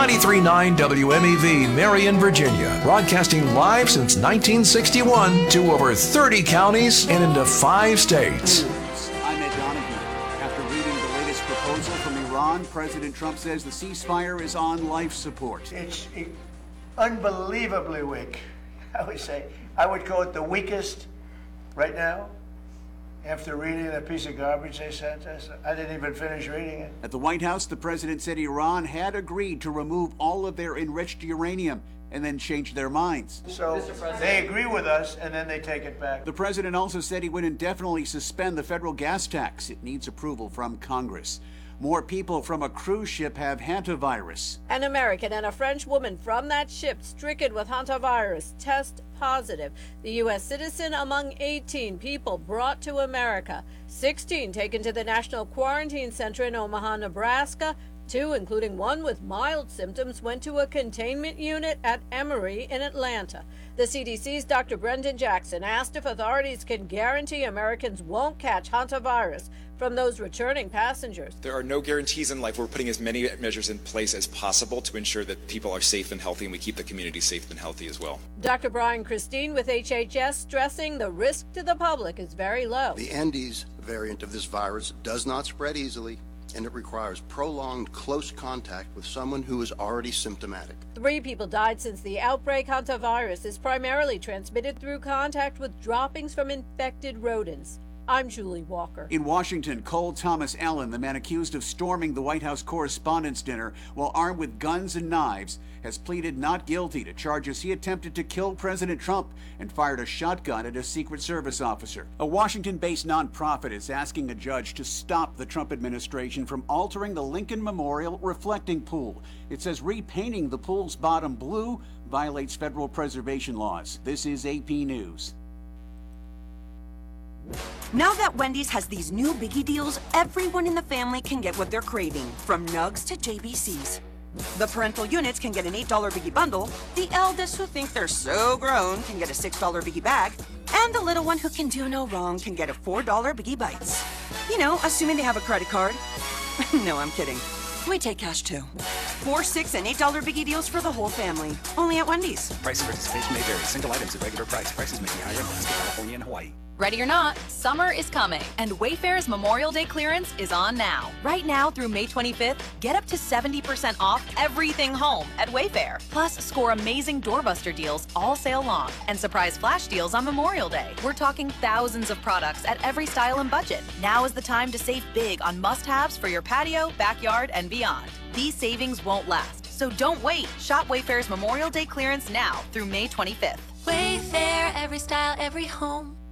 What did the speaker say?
93.9 WMEV, Marion, Virginia, broadcasting live since 1961 to over 30 counties and into 5 states. I'm Ed Donahue. After reading the latest proposal from Iran, President Trump says the ceasefire is on life support. It's unbelievably weak. I would call it the weakest right now. After reading that piece of garbage they sent us, I didn't even finish reading it. At the White House, the president said Iran had agreed to remove all of their enriched uranium and then changed their minds. So they agree with us and then they take it back. The president also said he would indefinitely suspend the federal gas tax. It needs approval from Congress. More people from a cruise ship have hantavirus. An American and a French woman from that ship stricken with hantavirus test positive. The U.S. citizen among 18 people brought to America. 16 taken to the National Quarantine Center in Omaha, Nebraska. 2, including one with mild symptoms, went to a containment unit at Emory in Atlanta. The CDC's Dr. Brendan Jackson asked if authorities can guarantee Americans won't catch hantavirus from those returning passengers. There are no guarantees in life. We're putting as many measures in place as possible to ensure that people are safe and healthy, and we keep the community safe and healthy as well. Dr. Brian Christine with HHS stressing the risk to the public is very low. The Andes variant of this virus does not spread easily, and it requires prolonged close contact with someone who is already symptomatic. 3 people died since the outbreak. Hantavirus is primarily transmitted through contact with droppings from infected rodents. I'm Julie Walker. In Washington, Cole Thomas Allen, the man accused of storming the White House Correspondents' Dinner while armed with guns and knives, has pleaded not guilty to charges he attempted to kill President Trump and fired a shotgun at a Secret Service officer. A Washington-based nonprofit is asking a judge to stop the Trump administration from altering the Lincoln Memorial reflecting pool. It says repainting the pool's bottom blue violates federal preservation laws. This is AP News. Now that Wendy's has these new biggie deals, everyone in the family can get what they're craving, from nugs to JBCs. The parental units can get an $8 biggie bundle, the eldest who think they're so grown can get a $6 biggie bag, and the little one who can do no wrong can get a $4 biggie bites. You know, assuming they have a credit card. No, I'm kidding. We take cash too. 4, 6, and $8 biggie deals for the whole family. Only at Wendy's. Price and participation may vary. Single items at regular price. Prices may be higher in Alaska, California, and Hawaii. Ready or not, summer is coming, and Wayfair's Memorial Day clearance is on now. Right now through May 25th, get up to 70% off everything home at Wayfair. Plus, score amazing doorbuster deals all sale long and surprise flash deals on Memorial Day. We're talking thousands of products at every style and budget. Now is the time to save big on must-haves for your patio, backyard, and beyond. These savings won't last, so don't wait. Shop Wayfair's Memorial Day clearance now through May 25th. Wayfair, every style, every home.